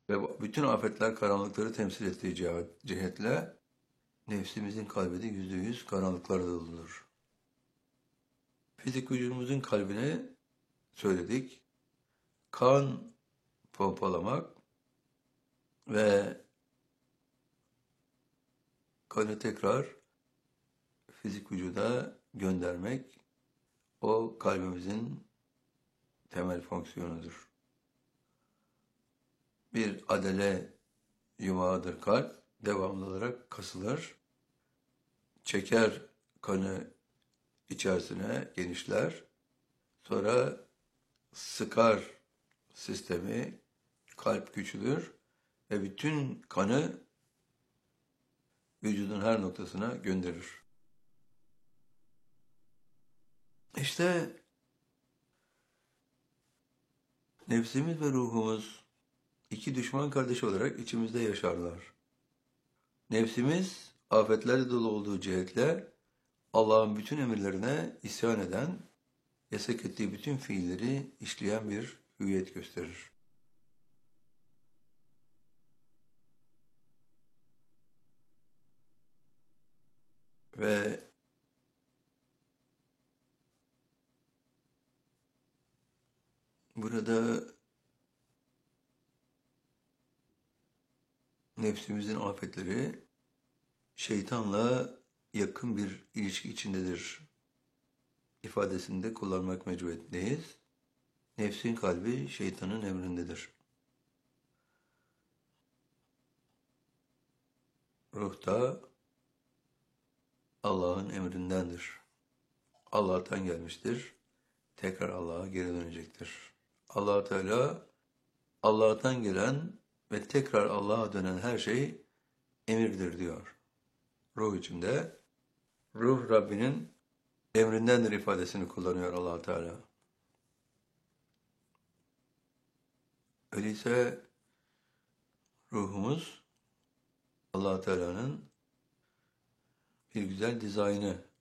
ve bütün afetler karanlıkları temsil ettiği cihetle nefsimizin kalbi de %100 karanlıklarla doludur. Fizik vücudumuzun kalbine söyledik. Kan pompalamak ve kanı tekrar fizik vücuda göndermek o kalbimizin temel fonksiyonudur. Bir adele yumağıdır kalp, devamlı olarak kasılır, çeker kanı içerisine genişler, sonra sıkar sistemi, kalp küçülür ve bütün kanı vücudun her noktasına gönderir. İşte nefsimiz ve ruhumuz iki düşman kardeş olarak içimizde yaşarlar. Nefsimiz afetlerle dolu olduğu cihetle Allah'ın bütün emirlerine isyan eden, yasak ettiği bütün fiilleri işleyen bir hüviyet gösterir. Ve burada nefsimizin afetleri şeytanla yakın bir ilişki içindedir ifadesini de kullanmak mecburiyetindeyiz. Nefsin kalbi şeytanın emrindedir. Ruh da Allah'ın emrindendir. Allah'tan gelmiştir. Tekrar Allah'a geri dönecektir. Allah Teala Allah'tan gelen ve tekrar Allah'a dönen her şey emirdir diyor. Ruh içinde ruh Rabbinin emrindendir ifadesini kullanıyor Allah Teala. Öyleyse ruhumuz Allah Teala'nın bir güzel dizaynı